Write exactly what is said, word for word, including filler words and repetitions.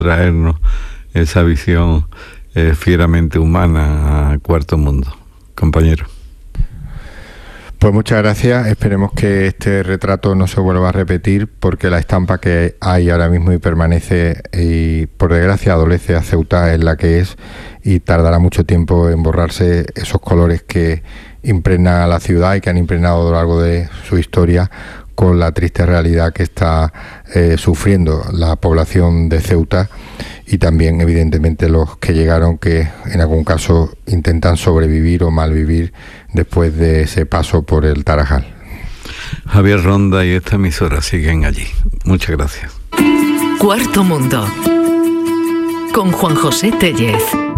traernos esa visión eh, fieramente humana a Cuarto Mundo. Compañero. Pues muchas gracias. Esperemos que este retrato no se vuelva a repetir, porque la estampa que hay ahora mismo y permanece y por desgracia adolece a Ceuta es la que es, y tardará mucho tiempo en borrarse esos colores que impregnan a la ciudad y que han impregnado a lo largo de su historia, con la triste realidad que está eh, sufriendo la población de Ceuta y también evidentemente los que llegaron, que en algún caso intentan sobrevivir o malvivir después de ese paso por el Tarajal. Javier Ronda y esta emisora siguen allí. Muchas gracias. Cuarto Mundo con Juan José Tellez.